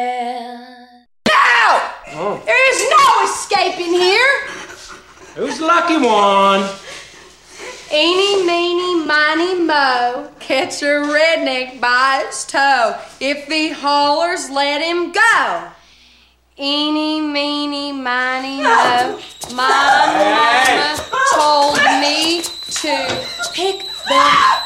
Oh. There is no escaping here. Who's the lucky one? Eeny, meeny, miny, moe, catch a redneck by its toe. If he hollers, let him go. Eeny, meeny, miny, moe, my mama told me to pick the